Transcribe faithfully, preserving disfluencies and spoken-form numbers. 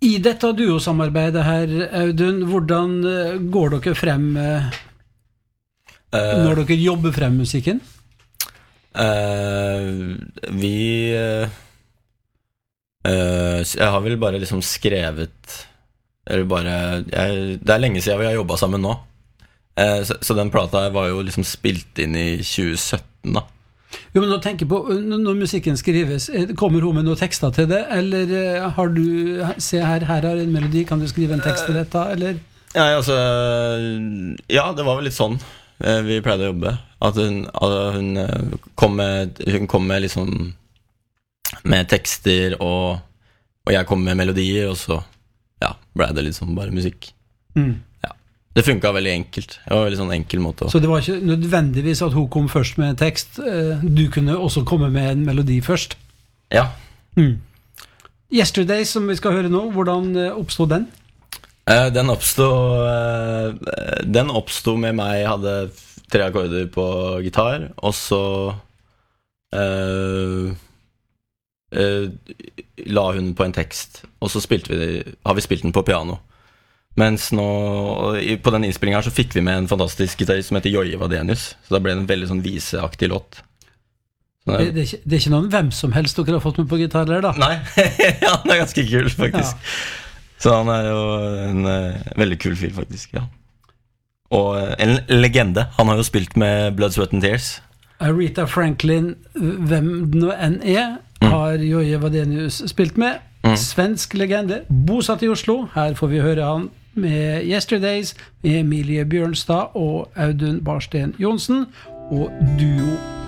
I dette duo-samarbeidet her, Audun, hvordan eh, går dere frem eh, Eh, når dere jobber frem musikken? eh, vi eh, eh, Jeg har vel bare liksom skrevet Eller bare jeg, Det er lenge siden vi har jobbet sammen nå, eh, så, så den plata var jo liksom spilt inn i tjue sytten da. Jo, men nå tenker jeg på, når musikken skrives, eh, kommer hun med noen tekster til det, eller eh, har du, se her, her er en melodi, kan du skrive en tekst til dette, eller? Ja, altså Ja, det var vel litt sånn eh, vi pleide å jobbe. At hun, at hun eh, kom med Hun kom med liksom Med tekster, og, og jeg kom med melodier, og så ja, ble det liksom bare musikk. Mm. Ja, det funket veldig enkelt. Det var en veldig sånn enkel måte å... Så det var ikke nødvendigvis at hun kom først med en tekst, eh, du kunne også komme med en melodi først? Ja. Mm. Yesterday, som vi skal høre nå, hvordan eh, oppstod den? Eh, Den oppstod eh, Den oppstod med meg. Jeg hadde tre akkorder på gitar, og så eh, eh, la hun på en tekst, og så spilte vi, har vi spilt den på piano. Mens nå, i- på den innspillingen her, så fikk vi med en fantastisk gitarist som heter Joje Vadenius, så da ble det en veldig sånn viseaktig låt. Så Det, det, det, er ikke, det er ikke noen hvem som helst dere har fått med på gitar der, da? nei, ja, han er ganske kul, faktisk. Så han er jo en eh, veldig kul fyr, faktisk, ja. Og eh, en legende. Han har jo spilt med Blood, Sweat and Tears. Aretha Franklin, hvem det nå enn er, har Joje Vadenius spilt med. Mm. Svensk legende, bosatt i Oslo. Her får vi høre han med Yesterdays, med Emilie Bjørnstad og Audun Barsten Johnsen, og duo